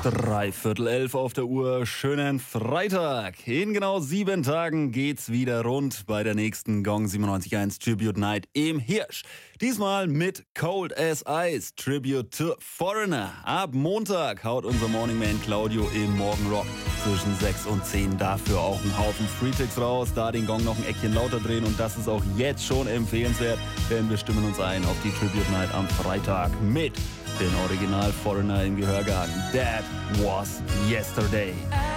11:15 auf der Uhr. Schönen Freitag. In genau 7 Tagen geht's wieder rund bei der nächsten Gong 97.1 Tribute Night im Hirsch. Diesmal mit Cold as Ice, Tribute to Foreigner. Ab Montag haut unser Morning Man Claudio im Morgenrock zwischen 6 und 10 dafür auch einen Haufen Freetics raus, da den Gong noch ein Eckchen lauter drehen, und das ist auch jetzt schon empfehlenswert, denn wir stimmen uns ein auf die Tribute Night am Freitag mit den Original Foreigner im Gehörgarten. That was yesterday.